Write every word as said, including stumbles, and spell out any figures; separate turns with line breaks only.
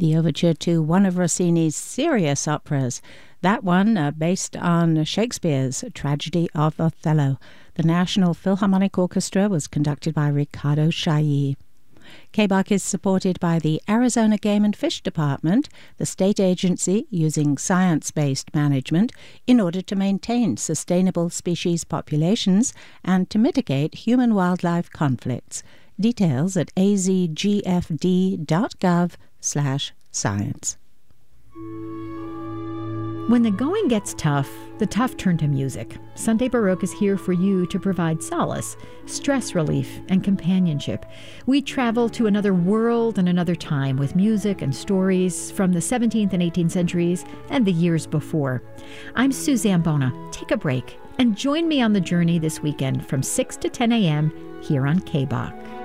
the overture to one of Rossini's serious operas, that one uh, based on Shakespeare's tragedy of Othello. The National Philharmonic Orchestra was conducted by Riccardo Chailly. K B A C is supported by the Arizona Game and Fish Department, the state agency using science-based management in order to maintain sustainable species populations and to mitigate human-wildlife conflicts. Details at azgfd.gov slash science.
When the going gets tough, the tough turn to music. Sunday Baroque is here for you to provide solace, stress relief, and companionship. We travel to another world and another time with music and stories from the seventeenth and eighteenth centuries and the years before. I'm Suzanne Bona. Take a break and join me on the journey this weekend from six to ten a.m. here on K B A C.